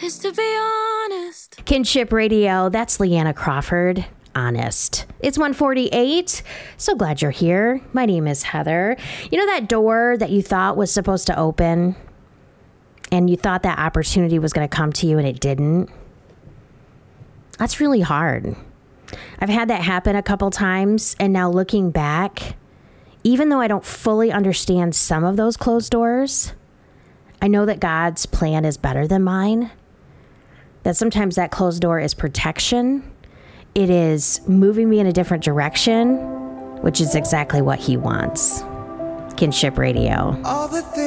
is to be honest. Kinship Radio, that's Leanna Crawford. Honest. It's 1:48. So glad you're here. My name is Heather. You know that door that you thought was supposed to open and you thought that opportunity was going to come to you and it didn't? That's really hard. I've had that happen a couple times, and now looking back, even though I don't fully understand some of those closed doors, I know that God's plan is better than mine. That sometimes that closed door is protection. It is moving me in a different direction, which is exactly what he wants. Kinship Radio.